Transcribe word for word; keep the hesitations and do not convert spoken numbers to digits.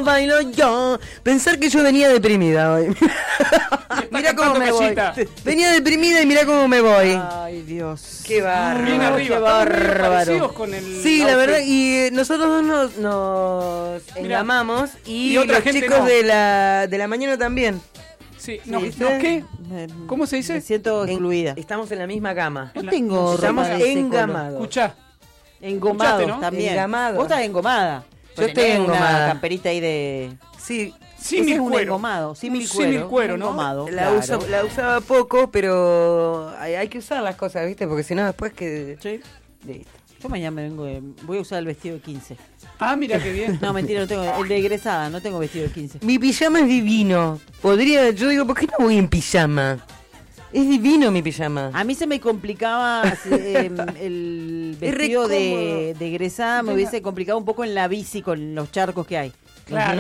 bailo yo. Pensar que yo venía deprimida hoy. Mirá cómo me voy. Venía deprimida y mirá cómo me voy. Ay, Dios. Qué bárbaro. Bien arriba. Qué bárbaro. Con el sí, outfit. la verdad. Y eh, nosotros dos nos, nos engamamos. Y, y otra los gente chicos no. de, la, de la mañana también. Sí, no, ¿Sí? no, ¿qué? Me- ¿Cómo se dice? Me siento excluida. En- estamos en la misma cama. No tengo Estamos ropa de ese color. engamados. Escuchá. Engomados Escuchaste, ¿no? también. Engamados. Vos estás engomada. Yo Tenés estoy engomada. Una camperita ahí de... Sí, Sí, Ese mil es un cuero. engomado. Símil Un cuero. símil cuero, ¿no? Engomado, la, claro. uso- la usaba poco, pero hay, hay que usar las cosas, ¿viste? Porque si no, después que. Sí. Listo. Yo mañana me vengo de... Voy a usar el vestido de quince. Ah, mira qué bien. No, mentira, no tengo... El de egresada, no tengo vestido de quince. Mi pijama es divino. Podría. Yo digo, ¿por qué no voy en pijama? Es divino mi pijama. A mí se me complicaba eh, el Es re vestido de, cómodo. de egresada, me hubiese complicado un poco en la bici con los charcos que hay. Claro.